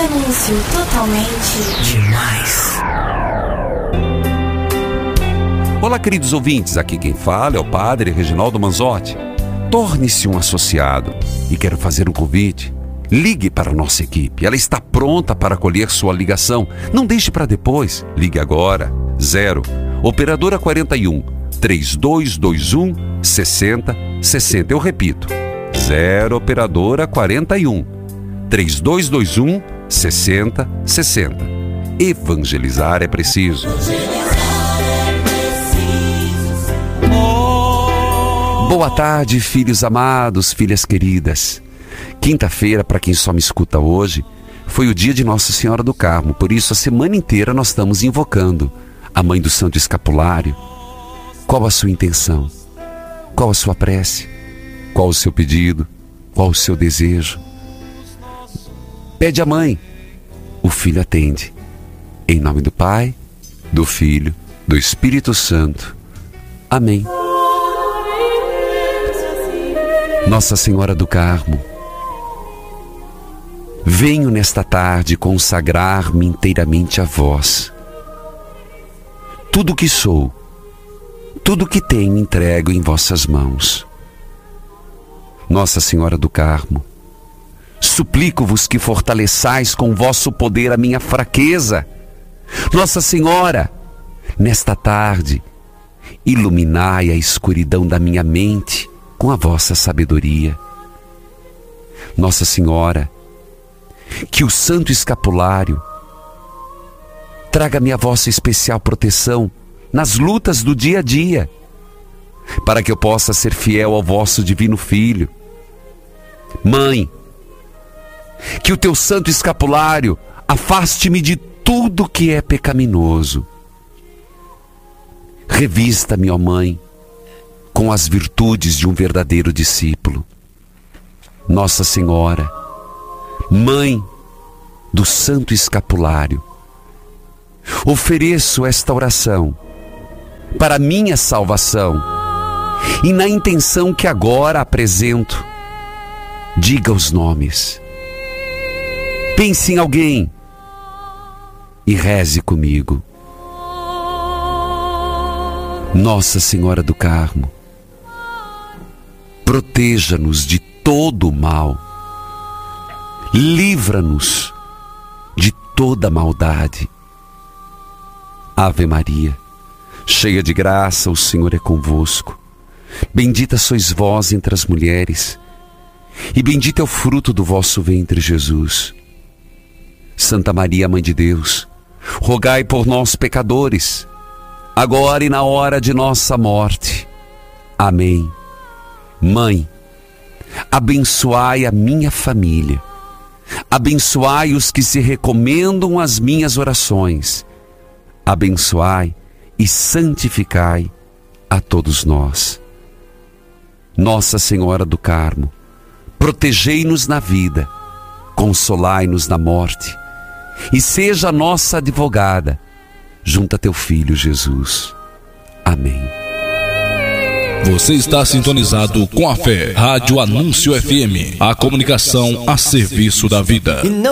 anúncio totalmente demais. Olá, queridos ouvintes, aqui quem fala é o Padre Reginaldo Manzotti. Torne-se um associado e quero fazer um convite. Ligue para a nossa equipe, ela está pronta para acolher sua ligação. Não deixe para depois, ligue agora. 0 Operadora 41 3221 6060. Eu repito, 0 Operadora 41 3221 6060. Evangelizar é preciso. Boa tarde, filhos amados, filhas queridas. Quinta-feira, para quem só me escuta hoje, foi o dia de Nossa Senhora do Carmo. Por isso, a semana inteira nós estamos invocando a Mãe do Santo Escapulário. Qual a sua intenção? Qual a sua prece? Qual o seu pedido? Qual o seu desejo? Pede à Mãe, o Filho atende. Em nome do Pai, do Filho, do Espírito Santo. Amém. Nossa Senhora do Carmo, venho nesta tarde consagrar-me inteiramente a vós. Tudo o que sou, tudo o que tenho entrego em vossas mãos. Nossa Senhora do Carmo, suplico-vos que fortaleçais com vosso poder a minha fraqueza. Nossa Senhora, nesta tarde, iluminai a escuridão da minha mente com a vossa sabedoria. Nossa Senhora, que o Santo Escapulário traga-me a vossa especial proteção nas lutas do dia a dia, para que eu possa ser fiel ao vosso divino Filho. Mãe, que o teu Santo Escapulário afaste-me de tudo que é pecaminoso. Revista-me, ó Mãe, com as virtudes de um verdadeiro discípulo. Nossa Senhora, Mãe do Santo Escapulário, ofereço esta oração para minha salvação e na intenção que agora apresento. Diga os nomes, pense em alguém e reze comigo. Nossa Senhora do Carmo, proteja-nos de todo o mal, livra-nos de toda maldade. Ave Maria, cheia de graça, o Senhor é convosco. Bendita sois vós entre as mulheres, e bendito é o fruto do vosso ventre, Jesus. Santa Maria, Mãe de Deus, rogai por nós, pecadores, agora e na hora de nossa morte. Amém. Mãe, abençoai a minha família, abençoai os que se recomendam às minhas orações, abençoai e santificai a todos nós. Nossa Senhora do Carmo, protegei-nos na vida, consolai-nos na morte, e seja a nossa advogada junto a teu Filho Jesus. Amém. Você está sintonizado com a fé. Rádio Anúncio FM. A comunicação a serviço da vida.